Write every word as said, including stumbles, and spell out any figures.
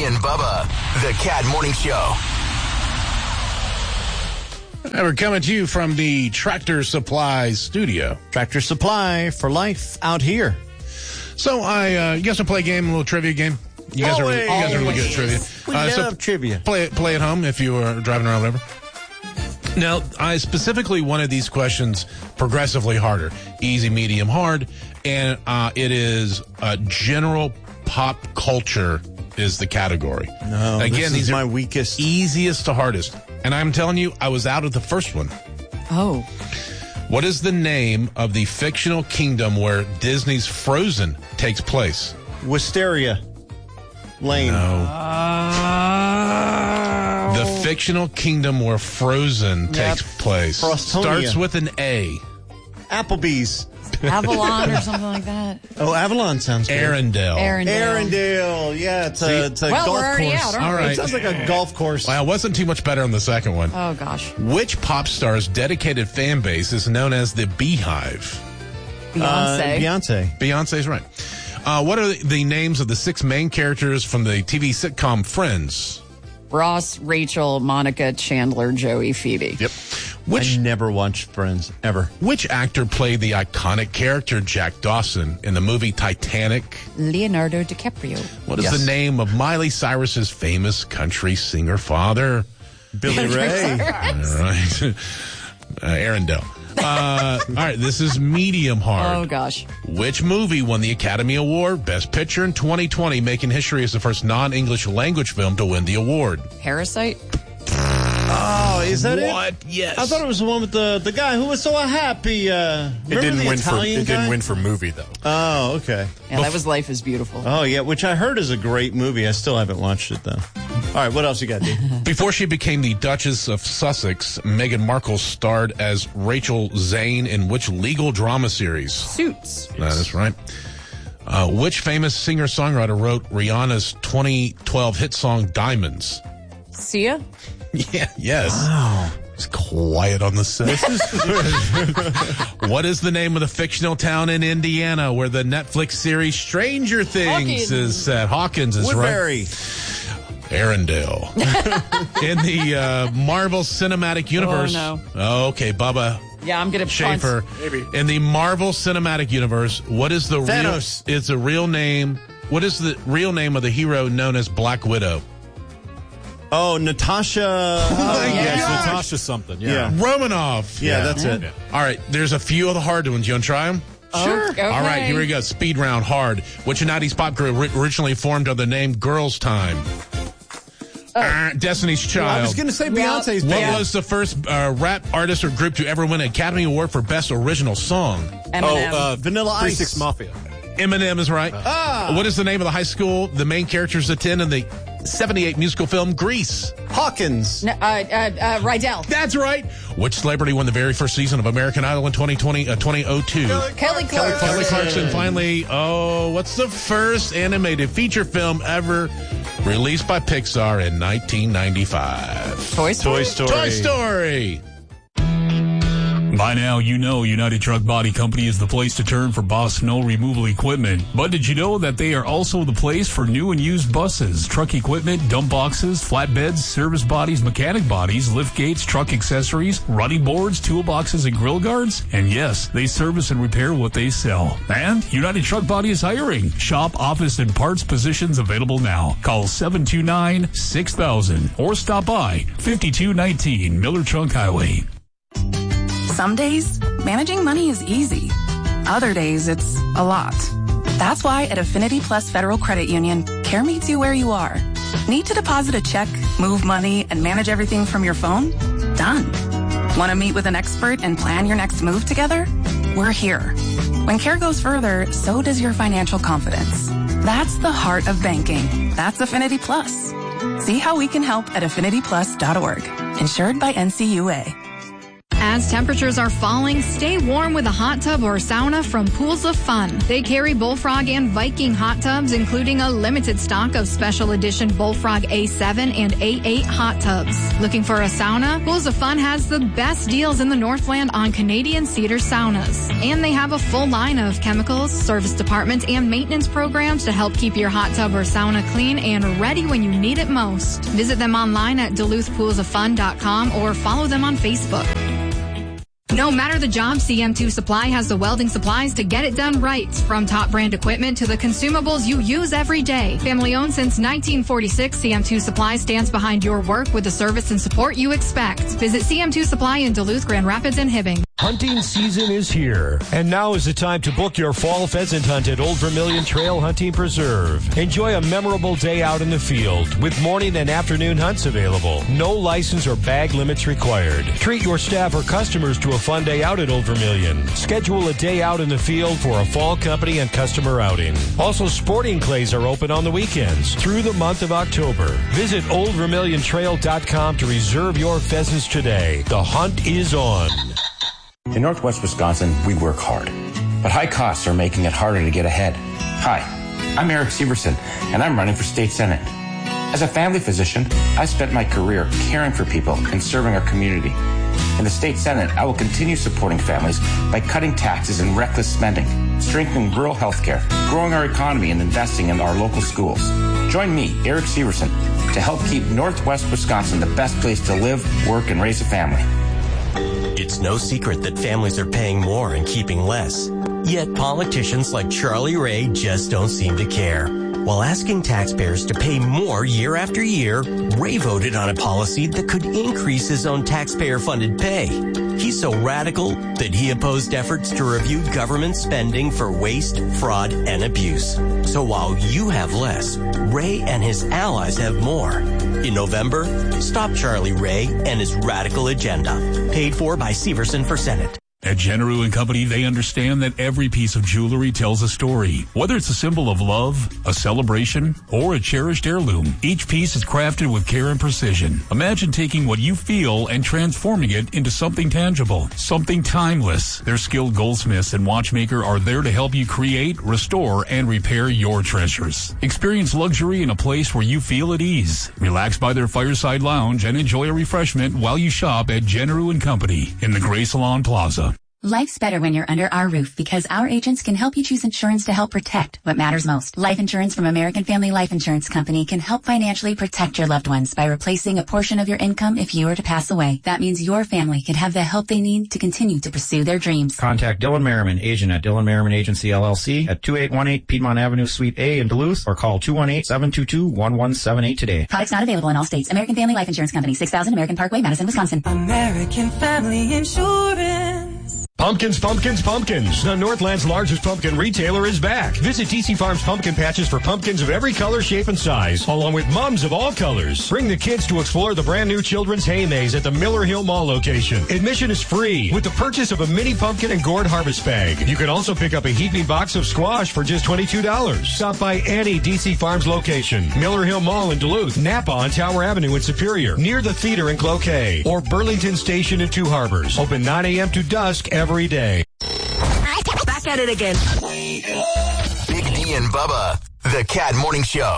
and Bubba, the Cat Morning Show. And we're coming to you from the Tractor Supply studio. Tractor Supply for life out here. So I, uh, you guys want to play a game, a little trivia game? You guys, Always. are, you guys are really good at trivia. We Uh, love so trivia. Play it, play at home if you are driving around, whatever. Now, I specifically wanted these questions progressively harder. Easy, medium, hard. And uh, it is uh, general pop culture is the category. No, Again, this is these my are weakest. easiest to hardest. And I'm telling you, I was out of the first one. Oh. What is the name of the fictional kingdom where Disney's Frozen takes place? Wisteria Lane. No. Uh, The fictional kingdom where Frozen takes place. Frostonia. Starts with an A. Applebee's. Avalon or something like that. Oh, Avalon sounds good. Arendelle. Arendelle. Arendelle. Yeah, it's a, it's a Well, golf we're already course. out, aren't All we? right. It sounds like a golf course. Well, it wasn't too much better on the second one. Oh, gosh. Which pop star's dedicated fan base is known as the Beehive? Uh, Beyonce. Beyonce. Beyonce's right. Uh, what are the, the names of the six main characters from the T V sitcom Friends? Ross, Rachel, Monica, Chandler, Joey, Phoebe. Yep. Which I never watched Friends, ever. which actor played the iconic character Jack Dawson in the movie Titanic? Leonardo DiCaprio. What is Yes. the name of Miley Cyrus's famous country singer father? Billy Ray. All right. Uh, Arendelle. Uh, all right, this is medium hard. Oh, gosh. Which movie won the Academy Award Best Picture in twenty twenty, making history as the first non-English language film to win the award? Parasite? Oh, is that it? What? Yes. I thought it was the one with the, the guy who was so happy. Uh, It remember didn't the win for Italian it didn't guy? win for movie though. Oh, okay. Yeah, that was Life is Beautiful. Oh, yeah, which I heard is a great movie. I still haven't watched it, though. All right, what else you got, Dave? Before she became the Duchess of Sussex, Meghan Markle starred as Rachel Zane in which legal drama series? Suits. That is right. Uh, which famous singer-songwriter wrote Rihanna's twenty twelve hit song Diamonds? Sia? Yeah, yes. Wow. It's quiet on the set. What is the name of the fictional town in Indiana where the Netflix series Stranger Things Hawkins. is set? Hawkins is Woodbury. right. Arendelle. In the uh, Marvel Cinematic Universe. Oh, Oh, okay, Bubba Yeah, I'm going to Schaefer. Maybe. In the Marvel Cinematic Universe, what is the Thanos. real? It's the real name. What is the real name of the hero known as Black Widow? Oh, Natasha. Oh, yeah. Yes, Gosh. Natasha something. Yeah. Yeah. Romanoff. Yeah, that's it. Yeah. All right, there's a few of the hard ones. You want to try them? Sure. Okay. All right, here we go. Speed round, hard. Which nineties pop group ri- originally formed under the name Girls' Time? Uh, Destiny's Child. I was going to say Yeah. Beyonce's what band. was the first uh, rap artist or group to ever win an Academy Award for Best Original Song? Eminem. Oh, uh, Vanilla Three Ice. Six Mafia. Eminem is right. Ah. What is the name of the high school the main characters attend in the seventy-eight musical film Grease? Hawkins. No, uh, uh, uh, Rydell. That's right. Which celebrity won the very first season of American Idol in twenty twenty, uh, twenty oh two? Kelly Clarkson. Kelly Clarkson. Finally, oh, what's the first animated feature film ever released by Pixar in nineteen ninety-five? Toy Story. Toy Story. Toy Story. By now, you know United Truck Body Company is the place to turn for Boss snow removal equipment. But did you know that they are also the place for new and used buses, truck equipment, dump boxes, flatbeds, service bodies, mechanic bodies, lift gates, truck accessories, running boards, toolboxes, and grill guards? And yes, they service and repair what they sell. And United Truck Body is hiring. Shop, office, and parts positions available now. Call seven two nine, six thousand or stop by fifty-two nineteen Miller Trunk Highway. Some days, managing money is easy. Other days, it's a lot. That's why at Affinity Plus Federal Credit Union, care meets you where you are. Need to deposit a check, move money, and manage everything from your phone? Done. Want to meet with an expert and plan your next move together? We're here. When care goes further, so does your financial confidence. That's the heart of banking. That's Affinity Plus. See how we can help at affinity plus dot org. Insured by N C U A. As temperatures are falling, stay warm with a hot tub or sauna from Pools of Fun. They carry Bullfrog and Viking hot tubs, including a limited stock of special edition Bullfrog A seven and A eight hot tubs. Looking for a sauna? Pools of Fun has the best deals in the Northland on Canadian Cedar saunas. And they have a full line of chemicals, service department, and maintenance programs to help keep your hot tub or sauna clean and ready when you need it most. Visit them online at Duluth Pools of Fun dot com or follow them on Facebook. No matter the job, C M two Supply has the welding supplies to get it done right. From top brand equipment to the consumables you use every day. Family owned since nineteen forty-six, C M two Supply stands behind your work with the service and support you expect. Visit C M two Supply in Duluth, Grand Rapids, and Hibbing. Hunting season is here, and now is the time to book your fall pheasant hunt at Old Vermilion Trail Hunting Preserve. Enjoy a memorable day out in the field with morning and afternoon hunts available. No license or bag limits required. Treat your staff or customers to a fun day out at Old Vermilion. Schedule a day out in the field for a fall company and customer outing. Also, sporting clays are open on the weekends through the month of October. Visit old vermilion trail dot com to reserve your pheasants today. The hunt is on. In Northwest Wisconsin, we work hard, but high costs are making it harder to get ahead. Hi, I'm Eric Severson, and I'm running for state senate. As a family physician, I spent my career caring for people and serving our community. In the state senate, I will continue supporting families by cutting taxes and reckless spending, strengthening rural health care, growing our economy, and investing in our local schools. Join me, Eric Severson, to help keep Northwest Wisconsin the best place to live, work, and raise a family. It's no secret that families are paying more and keeping less. Yet politicians like Charlie Ray just don't seem to care. While asking taxpayers to pay more year after year, Ray voted on a policy that could increase his own taxpayer-funded pay. He's so radical that he opposed efforts to review government spending for waste, fraud, and abuse. So while you have less, Ray and his allies have more. In November, stop Charlie Ray and his radical agenda. Paid for by Severson for Senate. At General and Company, they understand that every piece of jewelry tells a story. Whether it's a symbol of love, a celebration, or a cherished heirloom, each piece is crafted with care and precision. Imagine taking what you feel and transforming it into something tangible, something timeless. Their skilled goldsmiths and watchmaker are there to help you create, restore, and repair your treasures. Experience luxury in a place where you feel at ease. Relax by their fireside lounge and enjoy a refreshment while you shop at General and Company in the Gray Salon Plaza. Life's better when you're under our roof because our agents can help you choose insurance to help protect what matters most. Life insurance from American Family Life Insurance Company can help financially protect your loved ones by replacing a portion of your income if you were to pass away. That means your family can have the help they need to continue to pursue their dreams. Contact Dylan Merriman, agent at Dylan Merriman Agency, L L C at two eight one eight Piedmont Avenue, Suite A in Duluth, or call two one eight, seven two two, one one seven eight today. Products not available in all states. American Family Life Insurance Company, six thousand American Parkway, Madison, Wisconsin. American Family Insurance. Pumpkins, pumpkins, pumpkins. The Northland's largest pumpkin retailer is back. Visit D C Farms Pumpkin Patches for pumpkins of every color, shape, and size, along with mums of all colors. Bring the kids to explore the brand new Children's Hay Maze at the Miller Hill Mall location. Admission is free with the purchase of a mini pumpkin and gourd harvest bag. You can also pick up a heaping box of squash for just twenty-two dollars. Stop by any D C Farms location. Miller Hill Mall in Duluth, Napa on Tower Avenue in Superior, near the theater in Cloquet, or Burlington Station in Two Harbors. Open nine a.m. to dusk every Every day. Back at it again. Big D and Bubba, the Cat Morning Show.